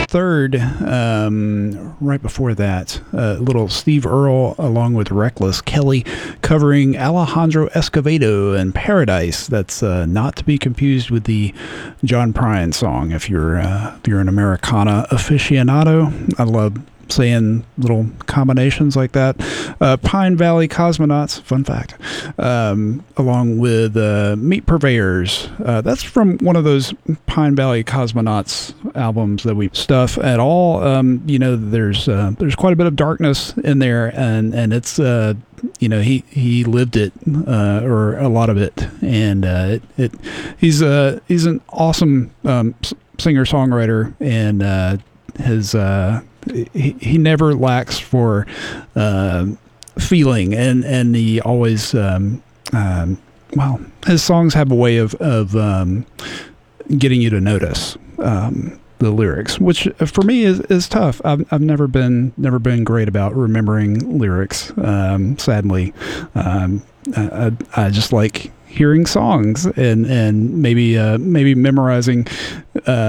third, right before that, little Steve Earle along with Reckless Kelly covering Alejandro Escovedo and Paradise. That's not to be confused with the John Prine song. If you're an Americana aficionado, I love saying little combinations like that. Pine Valley Cosmonauts, fun fact, along with Meat Purveyors. That's from one of those Pine Valley Cosmonauts albums that we stuff at all. There's quite a bit of darkness in there, and it's he lived it, or a lot of it, and he's an awesome singer songwriter, and he never lacks for feeling, and he always his songs have a way of getting you to notice the lyrics, which for me is tough. I've never been great about remembering lyrics. Sadly, I just like hearing songs and maybe memorizing